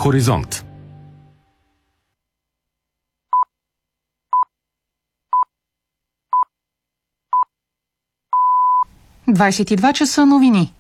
Хоризонт. Двадесет и два часа новини.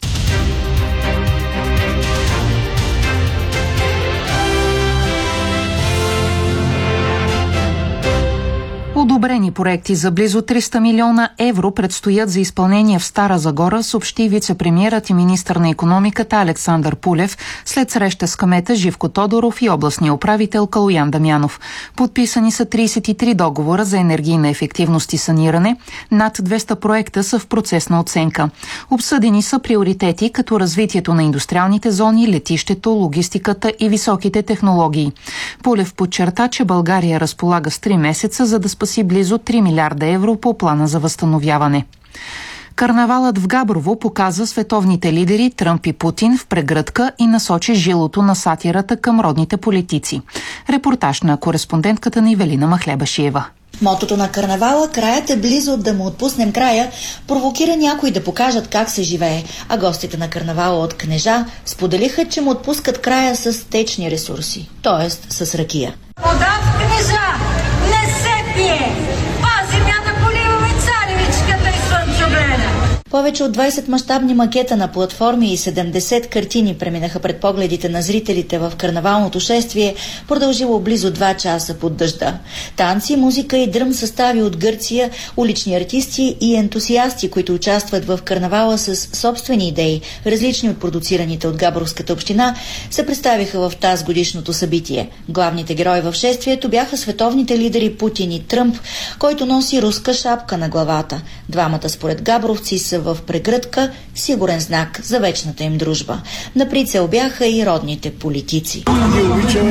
Одобрени проекти за близо 300 милиона евро предстоят за изпълнение в Стара Загора, съобщи вице-премиерът и министър на икономиката Александър Пулев след среща с кмета Живко Тодоров и областния управител Калоян Дамянов. Подписани са 33 договора за енергийна ефективност и саниране. Над 200 проекта са в процес на оценка. Обсъдени са приоритети като развитието на индустриалните зони, летището, логистиката и високите технологии. Пулев подчерта, че България разполага с 3 месеца, за да спаси близо 3 милиарда евро по плана за възстановяване. Карнавалът в Габрово показа световните лидери Тръмп и Путин в прегръдка и насочи жилото на сатирата към родните политици. Репортаж на кореспондентката ни Велина Махлебашиева. Мотото на карнавала "Краят е близо, да му отпуснем края" провокира някои да покажат как се живее, а гостите на карнавала от Кнежа споделиха, че му отпускат края с течни ресурси, т.е. с ракия. Вода в Кнежа не се пие, а земята поливаме царевичката и слънчогледа. Повече от 20 мащабни макета на платформи и 70 картини преминаха пред погледите на зрителите в карнавалното шествие, продължило близо 2 часа под дъжда. Танци, музика и дръм състави от Гърция, улични артисти и ентусиасти, които участват в карнавала с собствени идеи, различни от продуцираните от Габровската община, се представиха в тази годишното събитие. Главните герои в шествието бяха световните лидери Путин и Тръмп, който носи руска шапка на главата. Двамата според габровци са в прегръдка, сигурен знак за вечната им дружба. На прицел бяха и родните политици.